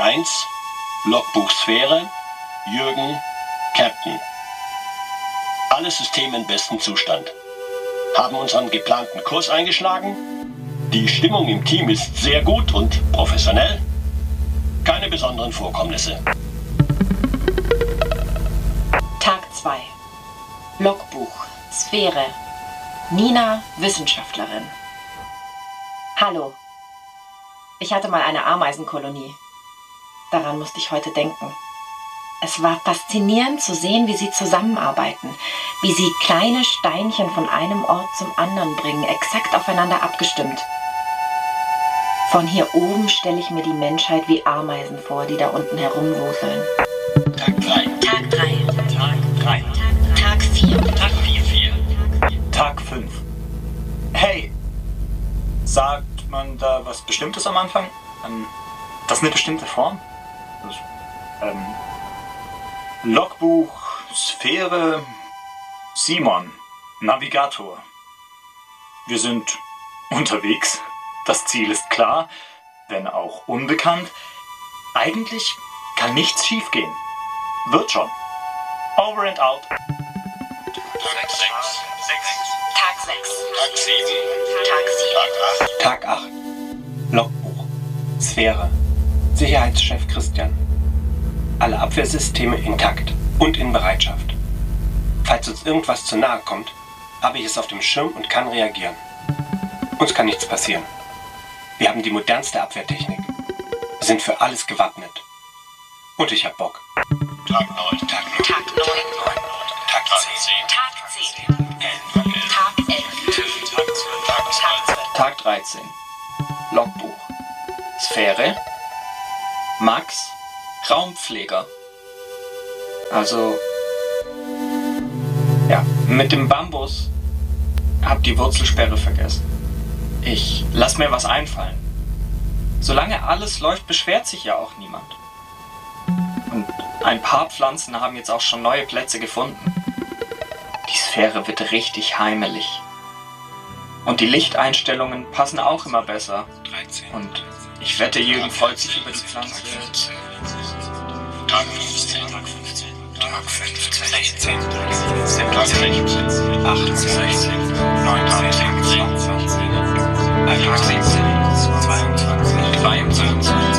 1, Logbuch Sphäre, Jürgen, Captain. Alle Systeme in bestem Zustand. Haben unseren geplanten Kurs eingeschlagen. Die Stimmung im Team ist sehr gut und professionell. Keine besonderen Vorkommnisse. Tag 2. Logbuch Sphäre. Nina, Wissenschaftlerin. Hallo. Ich hatte mal eine Ameisenkolonie. Daran musste ich heute denken. Es war faszinierend zu sehen, wie sie zusammenarbeiten, wie sie kleine Steinchen von einem Ort zum anderen bringen, exakt aufeinander abgestimmt. Von hier oben stelle ich mir die Menschheit wie Ameisen vor, die da unten herumwuseln. Tag 3. Tag 3. Tag 3. Tag 4. Tag 4. Tag 5. Hey, sagt man da was Bestimmtes am Anfang? Das ist eine bestimmte Form? Logbuch, Sphäre, Simon, Navigator. Wir sind unterwegs. Das Ziel ist klar, wenn auch unbekannt. Eigentlich kann nichts schiefgehen. Wird schon. Over and out. Tag 6. Tag 6. Tag 7. Tag 7. Tag 8. Tag 8. Logbuch. Sphäre. Sicherheitschef Christian. Alle Abwehrsysteme intakt und in Bereitschaft. Falls uns irgendwas zu nahe kommt, habe ich es auf dem Schirm und kann reagieren. Uns kann nichts passieren. Wir haben die modernste Abwehrtechnik. Wir sind für alles gewappnet. Und ich hab Bock. Tag 9. Tag 9. Tag 9. Tag 10. Tag 10. 11. Tag 11. Tag 12. Tag 12. Tag 13. Logbuch. Sphäre. Max. Raumpfleger. Also, ja, mit dem Bambus hab die Wurzelsperre vergessen. Ich lass mir was einfallen. Solange alles läuft, beschwert sich ja auch niemand. Und ein paar Pflanzen haben jetzt auch schon neue Plätze gefunden. Die Sphäre wird richtig heimelig. Und die Lichteinstellungen passen auch immer besser. 13. Und ich wette, Jürgen freut sich über die Pflanze. Tag 15. Tag 15. Tag 15. 16. Tag 16. 18. 16. 19. 20. Tag 17. 22. 23.